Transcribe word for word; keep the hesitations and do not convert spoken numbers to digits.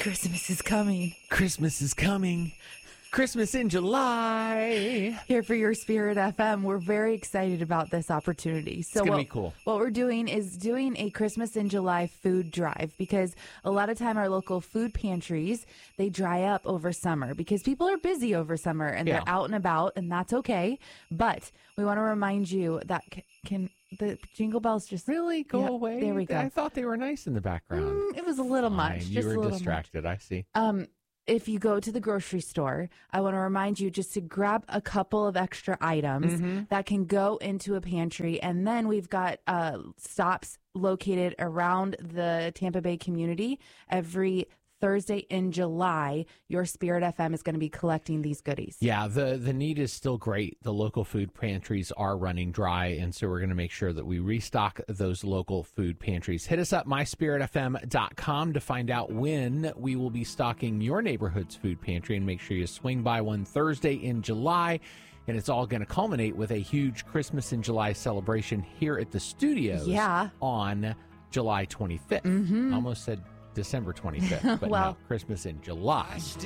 Christmas is coming. Christmas is coming. Christmas in July. Here for your Spirit F M, we're very excited about this opportunity. So it's going to what, be cool. What we're doing is doing a Christmas in July food drive, because a lot of time our local food pantries, they dry up over summer because people are busy over summer and Yeah. they're out and about, and that's okay. But we want to remind you that c- can the jingle bells just Really? Go Yeah, away? there we go. I thought they were nice in the background. Mm, it was a little much. Fine, Just You a were little much. distracted, I see. Um, if you go to the grocery store, I want to remind you just to grab a couple of extra items Mm-hmm. that can go into a pantry. And then we've got uh, stops located around the Tampa Bay community. Every Thursday in July, your Spirit F M is going to be collecting these goodies. Yeah, the, the need is still great. The local food pantries are running dry, and so we're going to make sure that we restock those local food pantries. Hit us up, my spirit f m dot com, to find out when we will be stocking your neighborhood's food pantry, and make sure you swing by one Thursday in July. And it's all going to culminate with a huge Christmas in July celebration here at the studios Yeah. on July twenty-fifth. Mhm. Almost said December twenty-fifth, but Well- no, Christmas in July.